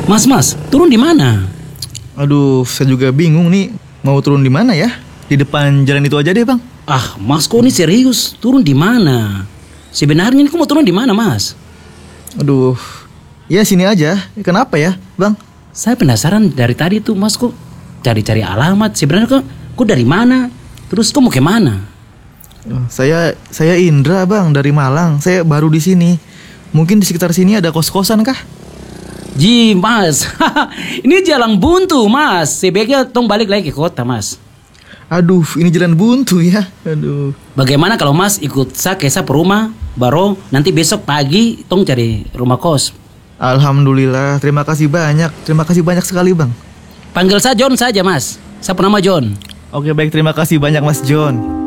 Mas, turun di mana? Aduh, saya juga bingung nih. Mau turun di mana ya? Di depan jalan itu aja deh, Bang. Ah, Mas, kok ini serius? Turun di mana? Sebenarnya ini kau mau turun di mana, Mas? Aduh, ya sini aja. Kenapa ya, Bang? Saya penasaran dari tadi tuh, Mas, kok cari-cari alamat. Sebenarnya kok dari mana? Terus kau mau ke mana? Saya Indra, Bang, dari Malang. Saya baru di sini. Mungkin di sekitar sini ada kos-kosan kah? Ji, Mas. Ini jalan buntu, Mas. Sebaiknya tong balik lagi ke kota, Mas. Aduh, ini jalan buntu ya. Aduh. Bagaimana kalau Mas ikut saya ke rumah, baru nanti besok pagi tong cari rumah kos. Alhamdulillah, terima kasih banyak. Terima kasih banyak sekali, Bang. Panggil saya John saja, Mas. Saya bernama John. Oke, baik, terima kasih banyak, Mas John.